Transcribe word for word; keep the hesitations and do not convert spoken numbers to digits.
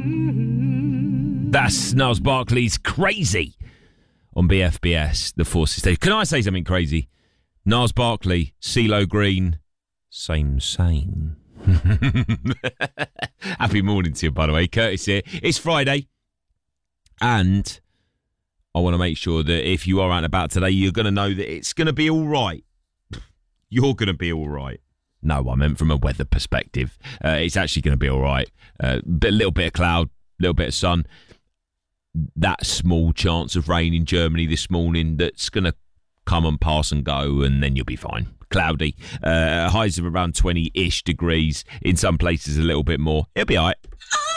That's Niles Barkley's Crazy on B F B S, the Forces Stage. Can I say something crazy? Niles Barkley, CeeLo Green, same, same. Happy morning to you, by the way. Curtis here. It's Friday, and I want to make sure that if you are out and about today, you're going to know that it's going to be all right. You're going to be all right. No, I meant from a weather perspective. Uh, it's actually going to be all right. Uh, a little bit of cloud, a little bit of sun. That small chance of rain in Germany this morning that's going to come and pass and go, and then you'll be fine. Cloudy. Uh, highs of around twenty-ish degrees. In some places, a little bit more. It'll be all right.